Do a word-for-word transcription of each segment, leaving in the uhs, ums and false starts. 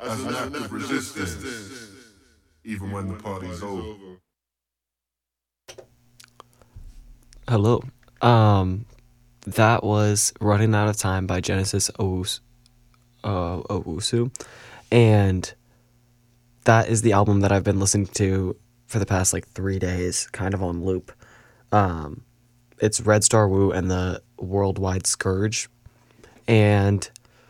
as an act of resistance, even when the party's over. Hello. Um, that was Running Out of Time by Genesis Owusu, uh, Owusu. And that is the album that I've been listening to for the past like three days, kind of on loop. Um, it's Red Star Wu and the Worldwide Scourge. And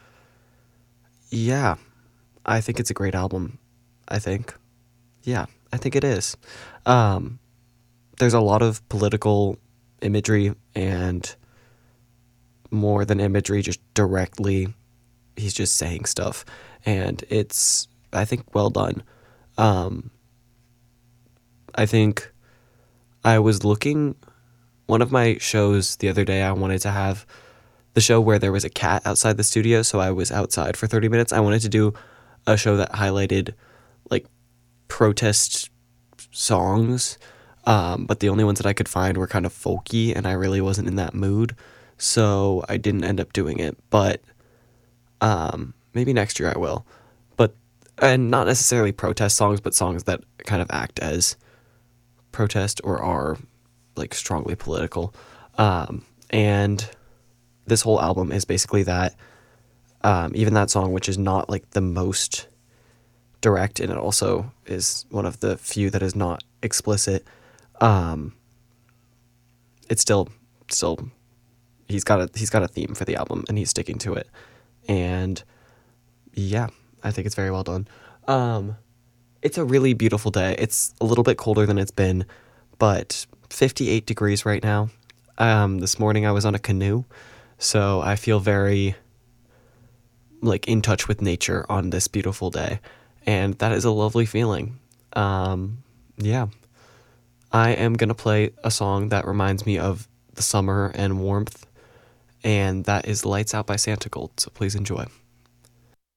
yeah, I think it's a great album. I think. Yeah, I think it is. Um, there's a lot of political imagery and more than imagery, just directly, he's just saying stuff. And it's, I think, well done. Um, I think I was looking, one of my shows the other day, I wanted to have the show where there was a cat outside the studio, so I was outside for thirty minutes. I wanted to do a show that highlighted, like, protest songs, um, but the only ones that I could find were kind of folky, and I really wasn't in that mood, so I didn't end up doing it, but um, maybe next year I will. But, and not necessarily protest songs, but songs that kind of act as protest or are, like, strongly political, um, and this whole album is basically that. Um, even that song, which is not like the most direct, and it also is one of the few that is not explicit. Um, it's still, still, he's got a he's got a theme for the album, and he's sticking to it. And yeah, I think it's very well done. Um, it's a really beautiful day. It's a little bit colder than it's been, but fifty-eight degrees right now. Um, this morning I was on a canoe. So I feel very, like, in touch with nature on this beautiful day. And that is a lovely feeling. Um, yeah. I am going to play a song that reminds me of the summer and warmth. And that is Lights Out by Santa Gold. So please enjoy.